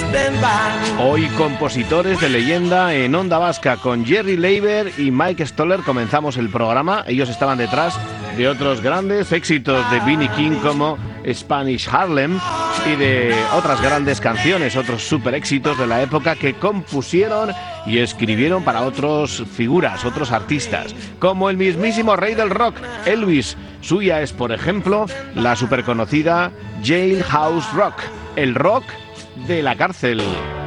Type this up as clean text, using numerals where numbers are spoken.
Hoy compositores de leyenda en Onda Vasca con Jerry Leiber y Mike Stoller comenzamos el programa. Ellos estaban detrás de otros grandes éxitos de B. King como Spanish Harlem y de otras grandes canciones, otros super éxitos de la época que compusieron y escribieron para otros figuras, otros artistas, como el mismísimo rey del rock, Elvis. Suya es, por ejemplo, la superconocida Jailhouse Rock, el rock de la cárcel.